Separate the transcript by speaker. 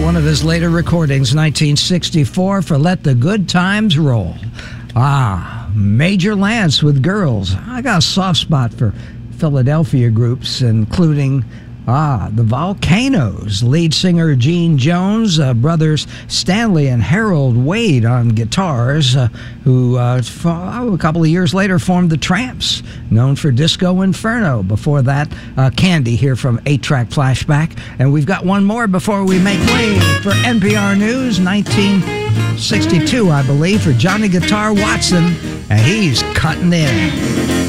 Speaker 1: one of his later recordings, 1964, for Let the Good Times Roll. Major Lance with Girls. I got a soft spot for Philadelphia groups, including the Volcanoes, lead singer Gene Jones, brothers Stanley and Harold Wade on guitars, who a couple of years later formed the Tramps, known for Disco Inferno. Before that, Candy here from 8-Track Flashback. And we've got one more before we make way for NPR News, 1962, I believe, for Johnny Guitar Watson, and he's cutting in.